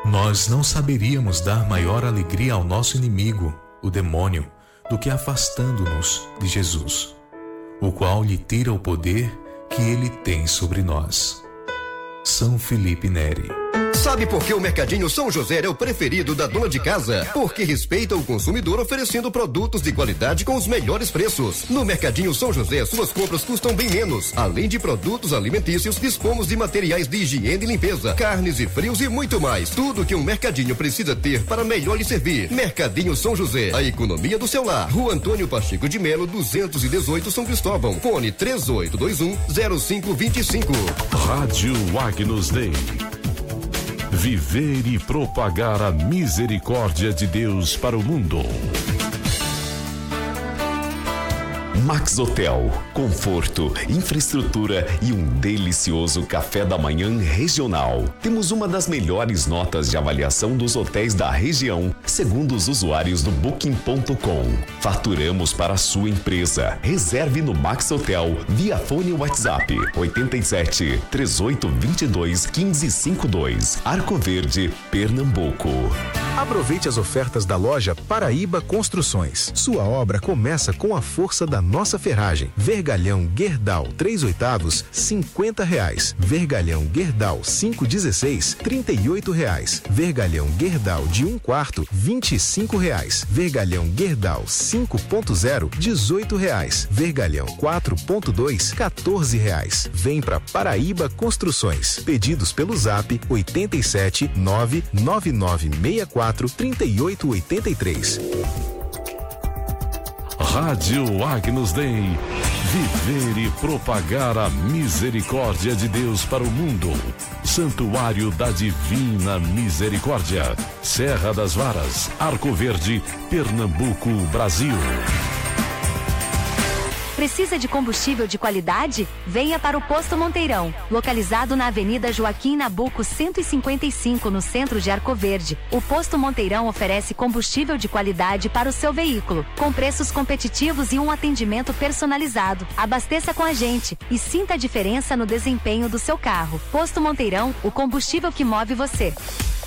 Nós não saberíamos dar maior alegria ao nosso inimigo, o demônio, do que afastando-nos de Jesus, o qual lhe tira o poder que ele tem sobre nós. São Felipe Neri. Sabe por que o Mercadinho São José é o preferido da dona de casa? Porque respeita o consumidor, oferecendo produtos de qualidade com os melhores preços. No Mercadinho São José, suas compras custam bem menos. Além de produtos alimentícios, dispomos de materiais de higiene e limpeza, carnes e frios e muito mais. Tudo que um mercadinho precisa ter para melhor lhe servir. Mercadinho São José, a economia do seu lar. Rua Antônio Pacheco de Melo, 218, São Cristóvão. Fone 3821-0525. Rádio Agnus Dei. Viver e propagar a misericórdia de Deus para o mundo. Max Hotel, conforto, infraestrutura e um delicioso café da manhã regional. Temos uma das melhores notas de avaliação dos hotéis da região, segundo os usuários do Booking.com. Faturamos para a sua empresa. Reserve no Max Hotel via fone WhatsApp 87 3822 1552. Arco Verde, Pernambuco. Aproveite as ofertas da loja Paraíba Construções. Sua obra começa com a força da nossa ferragem. Vergalhão Gerdau 3/8, R$50. Vergalhão Gerdau 5/16, R$38. Vergalhão Gerdau de 1/4, R$25. Vergalhão Gerdau 5.0, R$18. Vergalhão 4.2, R$14. Vem para Paraíba Construções. Pedidos pelo Zap 87 99964 3883. Rádio Agnus Dei. Viver e propagar a misericórdia de Deus para o mundo. Santuário da Divina Misericórdia. Serra das Varas, Arco Verde, Pernambuco, Brasil. Precisa de combustível de qualidade? Venha para o Posto Monteirão, localizado na Avenida Joaquim Nabuco 155, no centro de Arco Verde. O Posto Monteirão oferece combustível de qualidade para o seu veículo, com preços competitivos e um atendimento personalizado. Abasteça com a gente e sinta a diferença no desempenho do seu carro. Posto Monteirão, o combustível que move você.